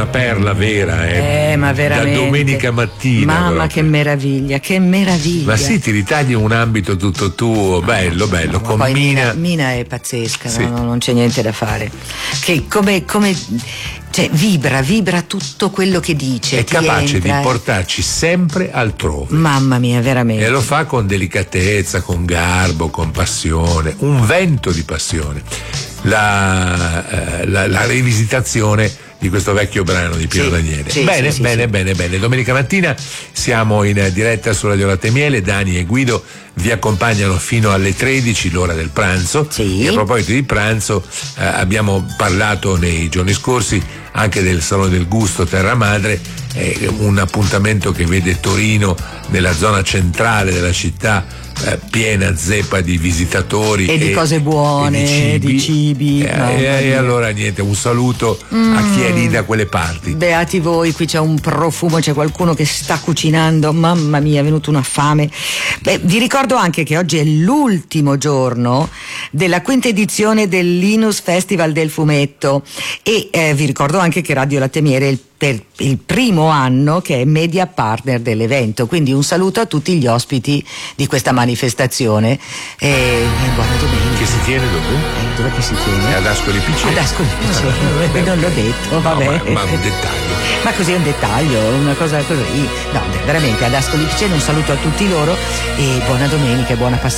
perla vera, ma veramente. Da domenica mattina. Mamma, proprio. che meraviglia, che meraviglia. Ma sì, ti ritagli un ambito tutto tuo, bello, con poi Mina. Mina è pazzesca, Sì. no? Non c'è niente da fare. Che come cioè vibra tutto quello che dice. È capace entra, di portarci sempre altrove. Mamma mia, veramente. E lo fa con delicatezza, con garbo, con passione, un vento di passione. La rivisitazione di questo vecchio brano di Pino Daniele. Bene. Domenica mattina siamo in diretta su Radio Latte e Miele. Dani e Guido vi accompagnano fino alle 13, l'ora del pranzo. Sì. E a proposito di pranzo, abbiamo parlato nei giorni scorsi anche del Salone del Gusto Terra Madre, un appuntamento che vede Torino nella zona centrale della città, piena zeppa di visitatori e di cose buone, di cibi. E allora niente, un saluto a chi è lì da quelle parti. Beati voi, qui c'è un profumo, c'è qualcuno che sta cucinando, mamma mia, è venuta una fame. Vi ricordo anche che oggi è l'ultimo giorno della quinta edizione del Linus Festival del Fumetto e vi ricordo anche che Radio Latte e Miele è per il primo anno che è media partner dell'evento, quindi un saluto a tutti gli ospiti di questa manifestazione e buona domenica. Che si tiene dove? Dove che si tiene? Ad Ascoli Piceno. Ad Ascoli Piceno, non l'ho detto, vabbè. No, ma un dettaglio. Ma così è un dettaglio, una cosa così. No, veramente ad Ascoli Piceno un saluto a tutti loro e buona domenica e buona passeggiata.